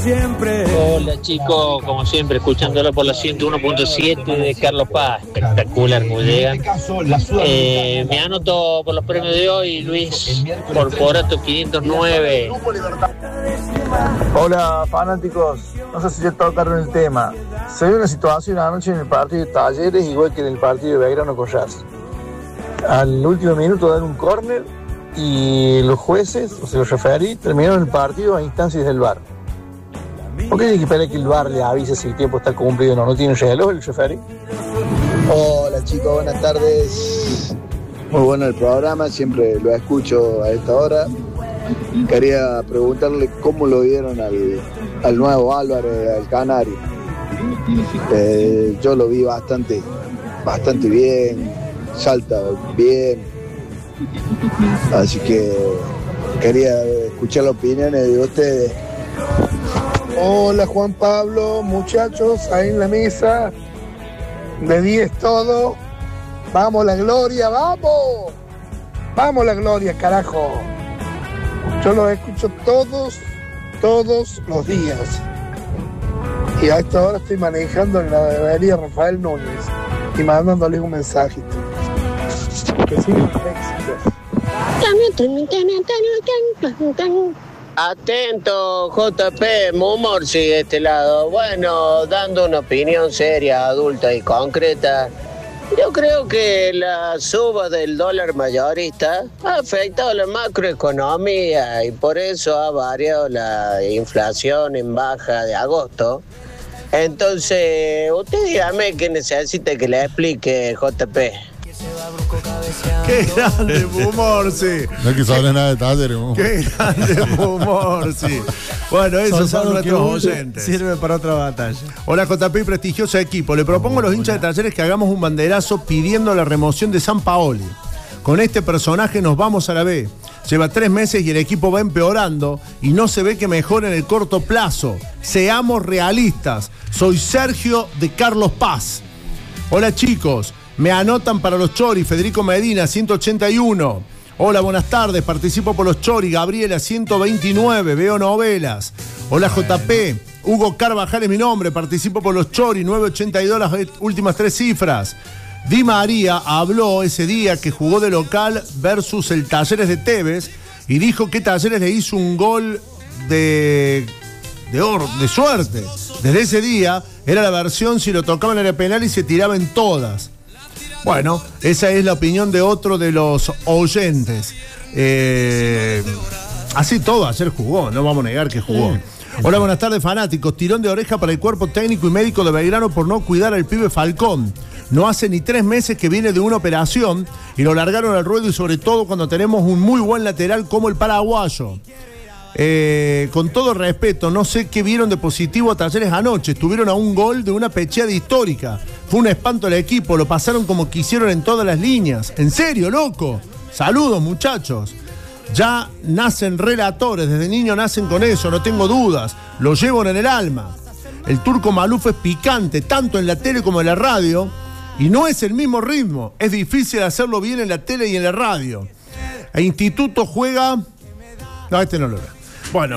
Hola chicos, como siempre, escuchándolo por la 101.7 de Carlos Paz. Espectacular como llegan. Me anoto por los premios de hoy, Luis Corporato 509. Hola fanáticos, no sé si ya tocaron el tema. Se dio una situación anoche en el partido de Talleres, igual que en el partido de Belgrano con Racing. Al último minuto dan un córner y los jueces, o sea los referí, terminaron el partido a instancias del VAR. ¿Por qué tiene que esperar que el VAR le avise si el tiempo está cumplido o no? ¿No tiene reloj el referí? Hola chicos, buenas tardes. Muy bueno el programa, siempre lo escucho a esta hora. Quería preguntarle cómo lo vieron al nuevo Álvarez, al Canario. Yo lo vi bastante bien, salta bien. Así que quería escuchar las opiniones de ustedes. Hola Juan Pablo, muchachos, ahí en la mesa, de 10 todo, vamos la gloria, vamos la gloria, carajo. Yo los escucho todos los días, y a esta hora estoy manejando en la avenida Rafael Núñez, y mandándoles un mensajito, que sigan los éxitos. Atento, JP, Mumorsi de este lado. Bueno, dando una opinión seria, adulta y concreta, yo creo que la suba del dólar mayorista ha afectado la macroeconomía y por eso ha variado la inflación en baja de agosto. Entonces, usted dígame que necesita que le explique, JP. ¡Qué grande Mumorsi! No quiso hablar nada de Talleres. ¡Qué grande Mumorsi! Bueno, esos son nuestros oyentes. Sirve para otra batalla. Hola JP y prestigioso equipo. Le propongo a los hinchas de Talleres que hagamos un banderazo pidiendo la remoción de Sampaoli. Con este personaje nos vamos a la B. Lleva 3 meses y el equipo va empeorando y no se ve que mejore en el corto plazo. Seamos realistas. Soy Sergio de Carlos Paz. Hola chicos. Me anotan para los Chori, Federico Medina, 181. Hola, buenas tardes, participo por los Chori, Gabriela, 129, veo novelas. Hola, JP, Hugo Carvajal es mi nombre, participo por los Chori, 982, las últimas 3 cifras. Di María habló ese día que jugó de local versus el Talleres de Tevez y dijo que Talleres le hizo un gol de suerte. Desde ese día era la versión si lo tocaban en el penal y se tiraban todas. Bueno, esa es la opinión de otro de los oyentes. Así todo, ayer jugó, no vamos a negar que jugó. Hola, buenas tardes, fanáticos. Tirón de oreja para el cuerpo técnico y médico de Belgrano por no cuidar al pibe Falcón. No hace ni 3 meses que viene de una operación y lo largaron al ruedo y sobre todo cuando tenemos un muy buen lateral como el paraguayo. Con todo respeto, no sé qué vieron de positivo a Talleres anoche. Estuvieron a un gol de una pecheada histórica. Fue un espanto al equipo, lo pasaron como quisieron en todas las líneas. ¿En serio, loco? Saludos, muchachos. Ya nacen relatores, desde niños nacen con eso, no tengo dudas. Lo llevo en el alma. El Turco Maluf es picante, tanto en la tele como en la radio, y no es el mismo ritmo. Es difícil hacerlo bien en la tele y en la radio. El Instituto juega... No, este no lo veo. Bueno,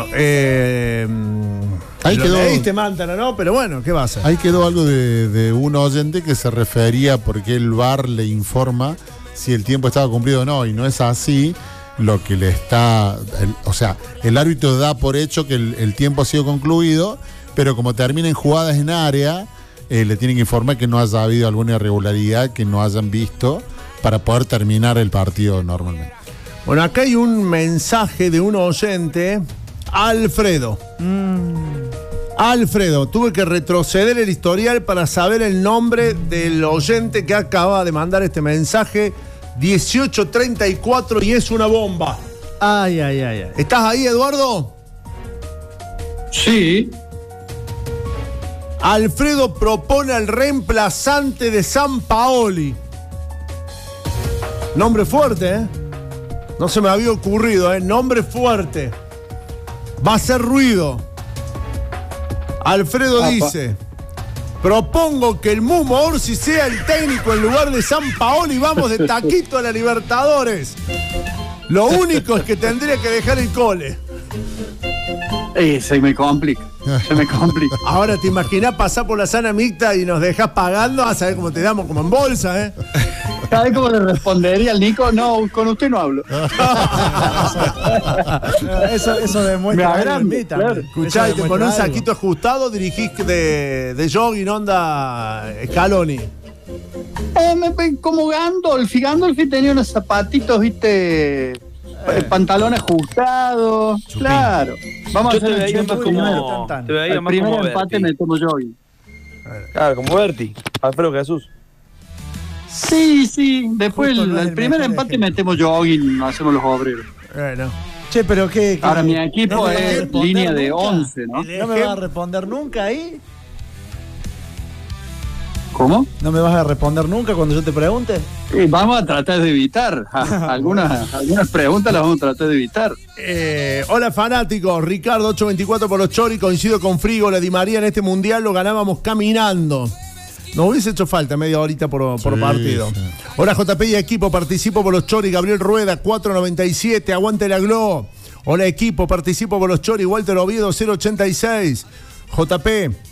ahí quedó. Leíste, Mantara, ¿no? Pero bueno, ¿qué va a hacer? Ahí quedó algo de un oyente que se refería porque el VAR le informa si el tiempo estaba cumplido o no, y no es así. Lo que le está... el árbitro da por hecho que el tiempo ha sido concluido, pero como terminen jugadas en área, le tienen que informar que no haya habido alguna irregularidad que no hayan visto para poder terminar el partido normalmente. Bueno, acá hay un mensaje de un oyente, Alfredo. Alfredo, tuve que retroceder el historial para saber el nombre del oyente que acaba de mandar este mensaje, 1834, y es una bomba. Ay. ¿Estás ahí, Eduardo? Sí. Alfredo propone al reemplazante de Sampaoli. Nombre fuerte, ¿eh? No se me había ocurrido, nombre fuerte. Va a hacer ruido. Alfredo dice: propongo que el Mumo Orsi sea el técnico en lugar de Sampaoli y vamos de taquito a la Libertadores. Lo único es que tendría que dejar el cole. Se me complica. Ahora te imaginás pasar por la sana mixta y nos dejás pagando, a saber cómo te damos, como en bolsa, ¿eh? ¿Sabes cómo le respondería al Nico? No, con usted no hablo. Eso demuestra. Me agrande, claro. Escuchá, y te pones un saquito ajustado, dirigís de jogging onda Scaloni. Como Gandolf tenía unos zapatitos, viste, pantalones ajustados. Claro. Vamos a hacer el tiempo primero. El primer empate me tomo jogging. Claro, como Berti, Alfredo Jesús. Sí. Después el primer empate metemos jogging, hacemos los obreros. Bueno. Che, pero ¿qué? Ahora mi equipo es línea de 11, ¿no? ¿No me vas a responder nunca ahí? ¿Cómo? ¿No me vas a responder nunca cuando yo te pregunte? Vamos a tratar de evitar. Algunas preguntas las vamos a tratar de evitar. Hola fanáticos, Ricardo 824 por los Chori, coincido con Frigo, la Di María en este mundial lo ganábamos caminando. Nos hubiese hecho falta media horita por partido. Sí. Hola JP y equipo, participo por los Chori, Gabriel Rueda 497, aguante la Glo. Hola equipo, participo por los Chori, Walter Oviedo 086. JP,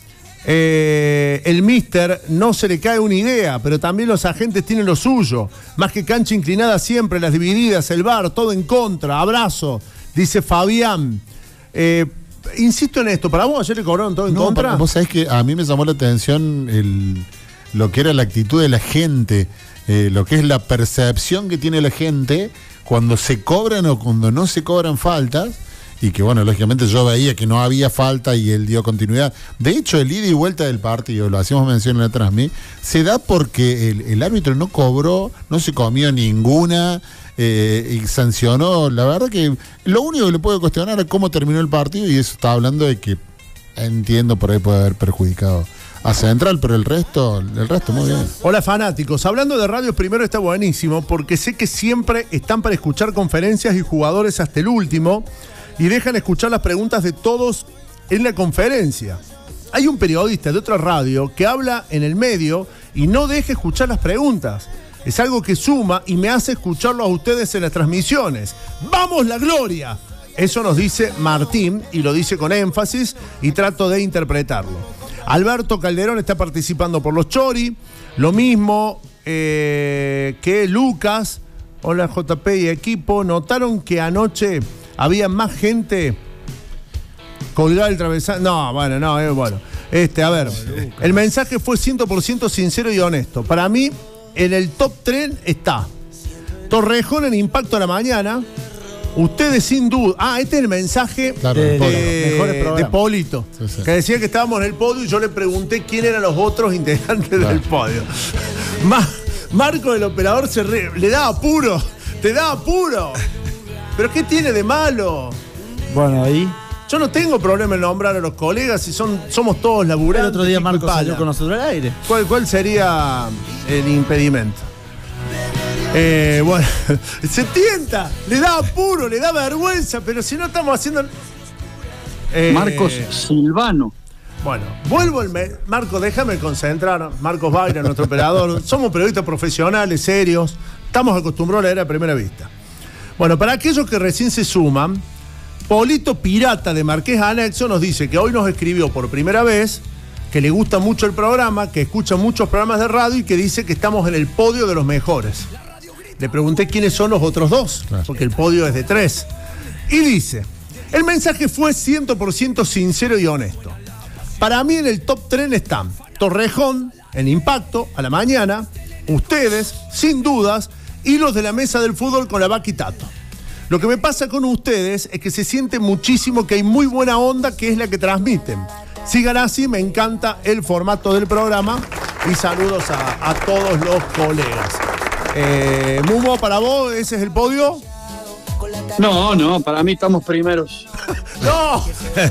el Mister no se le cae una idea, pero también los agentes tienen lo suyo. Más que cancha inclinada siempre, las divididas, el VAR, todo en contra. Abrazo, dice Fabián. Insisto en esto, ¿para vos ayer le cobraron todo en contra? Vos sabés que a mí me llamó la atención lo que era la actitud de la gente, lo que es la percepción que tiene la gente cuando se cobran o cuando no se cobran faltas. Y que bueno, lógicamente yo veía que no había falta y él dio continuidad. De hecho, el ida y vuelta del partido, lo hacíamos mención en la transmisión, se da porque el árbitro no cobró, no se comió ninguna y sancionó. La verdad que lo único que le puedo cuestionar es cómo terminó el partido, y eso está hablando de que entiendo por ahí puede haber perjudicado a Central, pero el resto muy bien. Hola fanáticos, hablando de radio, primero está buenísimo porque sé que siempre están para escuchar conferencias y jugadores hasta el último y dejan escuchar las preguntas de todos en la conferencia. Hay un periodista de otra radio que habla en el medio y no deja escuchar las preguntas. Es algo que suma y me hace escucharlo a ustedes en las transmisiones. ¡Vamos la gloria! Eso nos dice Martín y lo dice con énfasis y trato de interpretarlo. Alberto Calderón está participando por los Chori. Lo mismo que Lucas. Hola JP y equipo. ¿Notaron que anoche había más gente colgada el travesaño? No, bueno, no, bueno. A ver, el mensaje fue 100% sincero y honesto. Para mí, en el top 3 está Torrejón en Impacto a la Mañana. Ustedes sin duda. Este es el mensaje de Polito, sí. Que decía que estábamos en el podio y yo le pregunté quién eran los otros integrantes del podio. Marco, el operador, le da apuro. Te da apuro. ¿Pero qué tiene de malo? Bueno, ahí. Yo no tengo problema en nombrar a los colegas si somos todos laburantes. El otro día Marco salió con nosotros al aire. ¿Cuál sería el impedimento? Bueno, se tienta, le da apuro, le da vergüenza, pero si no estamos haciendo... Marcos Silvano. Bueno, vuelvo Marco, déjame concentrar. Marcos Baira, nuestro operador. Somos periodistas profesionales, serios. Estamos acostumbrados a leer a primera vista. Bueno, para aquellos que recién se suman, Polito Pirata de Marqués Anexo nos dice que hoy nos escribió por primera vez, que le gusta mucho el programa, que escucha muchos programas de radio y que dice que estamos en el podio de los mejores. Le pregunté quiénes son los otros dos, porque el podio es de 3. Y dice, el mensaje fue 100% sincero y honesto. Para mí en el top 3 están Torrejón, en Impacto, a la mañana, ustedes, sin dudas, y los de la mesa del fútbol con la Vaca y Tato. Lo que me pasa con ustedes es que se siente muchísimo que hay muy buena onda, que es la que transmiten. Sigan así, me encanta el formato del programa y saludos a todos los colegas. Mumo, para vos, ¿ese es el podio? No, para mí estamos primeros. ¡No!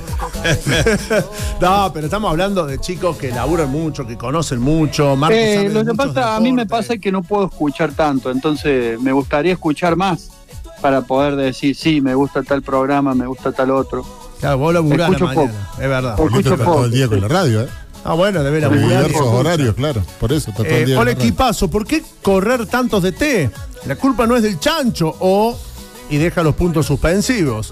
No, pero estamos hablando de chicos que laburan mucho, que conocen mucho. Lo que pasa, a mí me pasa que no puedo escuchar tanto, entonces me gustaría escuchar más para poder decir, sí, me gusta tal programa, me gusta tal otro. Claro, vos laburás la mañana, poco. Es verdad. Escucho todo el día con la radio, bueno, debe laburar. Diversos horarios, claro, por eso está todo el día. Hola equipazo, ¿por qué correr tantos de té? La culpa no es del chancho, y deja los puntos suspensivos.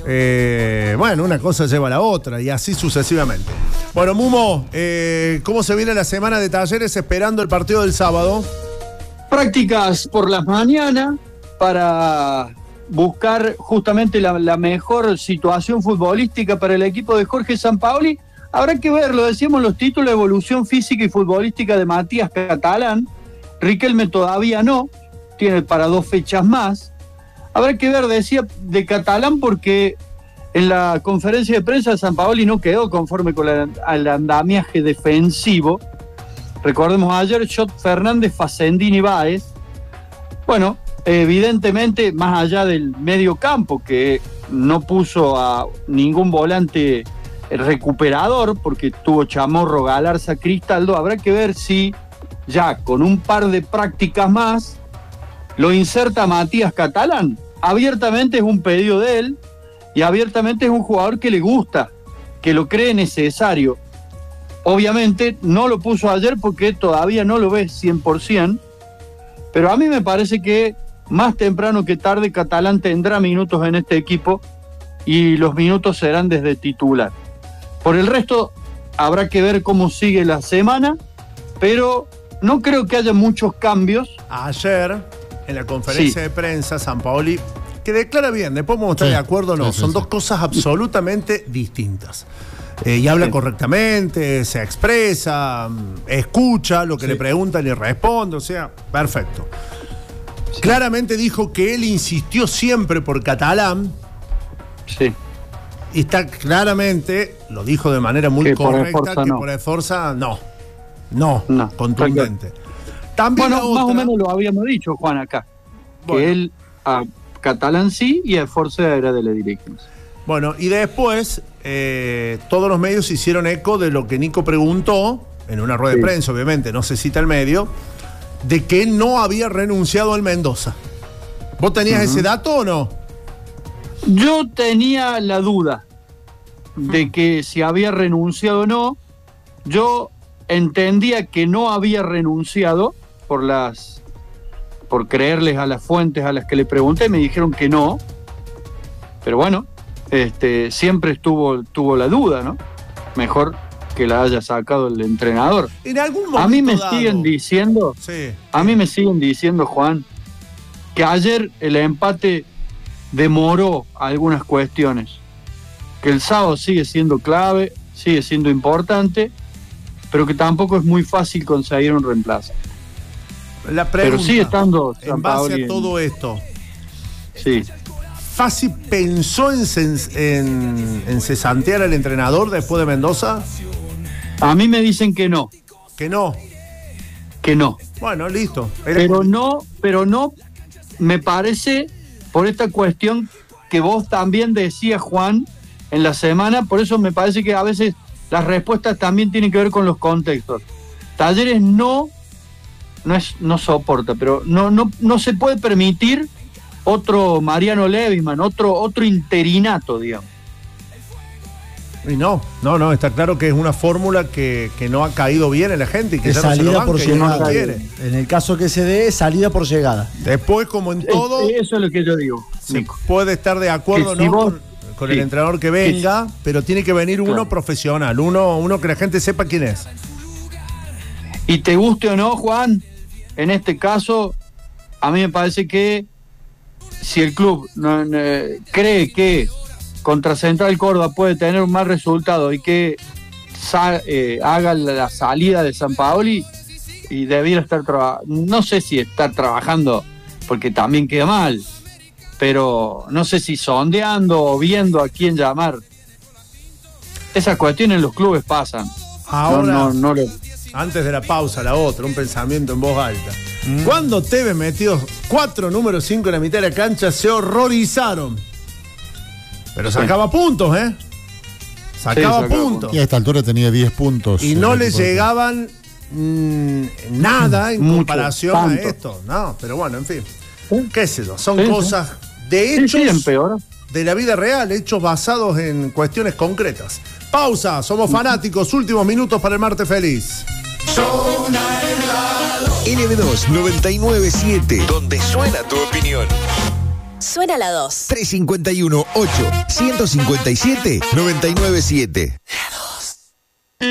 Bueno, una cosa lleva a la otra y así sucesivamente. Bueno, Mumo, ¿cómo se viene la semana de Talleres esperando el partido del sábado? Prácticas por las mañanas para buscar justamente la mejor situación futbolística para el equipo de Jorge Sampaoli. Habrá que verlo, decíamos los títulos de evolución física y futbolística de Matías Catalán. Riquelme todavía no, tiene para 2 fechas más. Habrá que ver, decía, de Catalán, porque en la conferencia de prensa Sampaoli no quedó conforme con el andamiaje defensivo. Recordemos ayer, Shot Fernández, Facendini, Báez. Bueno, evidentemente, más allá del medio campo, que no puso a ningún volante recuperador, porque tuvo Chamorro, Galarza, Cristaldo, habrá que ver si ya con un par de prácticas más lo inserta Matías Catalán. Abiertamente es un pedido de él y abiertamente es un jugador que le gusta, que lo cree necesario. Obviamente no lo puso ayer porque todavía no lo ve 100%, pero a mí me parece que más temprano que tarde Catalán tendrá minutos en este equipo y los minutos serán desde titular. Por el resto habrá que ver cómo sigue la semana, pero no creo que haya muchos cambios. Ayer, en la conferencia de prensa, Sampaoli, que declara bien, después podemos estar de acuerdo o no, son dos cosas absolutamente distintas. Y habla correctamente, se expresa, escucha lo que le preguntan y responde, o sea, perfecto. Claramente dijo que él insistió siempre por Catalán. Sí. Y está claramente, lo dijo de manera muy correcta, que por Esforza no, contundente. También bueno, más o menos lo habíamos dicho, Juan, acá. Bueno. Que él a Catalán sí y a Esforza era de la dirigencia. Bueno, y después todos los medios hicieron eco de lo que Nico preguntó, en una rueda de prensa, obviamente, no se cita el medio, de que él no había renunciado al Mendoza. ¿Vos tenías ese dato o no? Yo tenía la duda de que si había renunciado o no. Yo entendía que no había renunciado por creerles a las fuentes a las que le pregunté, me dijeron que no. Pero bueno, siempre tuvo la duda, ¿no? Mejor que la haya sacado el entrenador. En algún momento a mí me dado. siguen diciendo, a mí me siguen diciendo, Juan, que ayer el empate demoró algunas cuestiones, que el sábado sigue siendo clave, sigue siendo importante, pero que tampoco es muy fácil conseguir un reemplazo. La pregunta, pero sigue estando en base a todo esto, sí. ¿Fassi pensó en cesantear al entrenador después de Mendoza? A mí me dicen que no. ¿Que no? Que no. Bueno, listo. Pero no, me parece, por esta cuestión que vos también decías, Juan, en la semana, por eso me parece que a veces las respuestas también tienen que ver con los contextos. Talleres no soporta, pero no se puede permitir otro Mariano Leviman, otro interinato, digamos. Y no, está claro que es una fórmula que no ha caído bien en la gente y que es ya salida no se lo banca, por llegada. No quiere. En el caso que se dé, salida por llegada. Después, como en todo, eso es lo que yo digo. Se puede estar de acuerdo con el entrenador que venga, pero tiene que venir uno profesional, uno que la gente sepa quién es. Y te guste o no, Juan, en este caso, a mí me parece que si el club cree que contra Central Córdoba puede tener un mal resultado y que haga la salida de Sampaoli, y debiera estar no sé si estar trabajando porque también queda mal, pero no sé si sondeando o viendo a quién llamar. Esas cuestiones en los clubes pasan. Ahora, antes de la pausa, la otra, un pensamiento en voz alta. Cuando Tevez metió 4 números 5 en la mitad de la cancha, se horrorizaron. Pero sacaba puntos, Sacaba puntos. Y a esta altura tenía 10 puntos. Y no le llegaban nada en comparación a esto. No, pero bueno, en fin. ¿Qué sé yo? Son cosas de hechos de la vida real, hechos basados en cuestiones concretas. Pausa, somos fanáticos. Últimos minutos para el martes feliz. LB2 997, donde suena tu opinión. suena la 2. 351-8-157-997.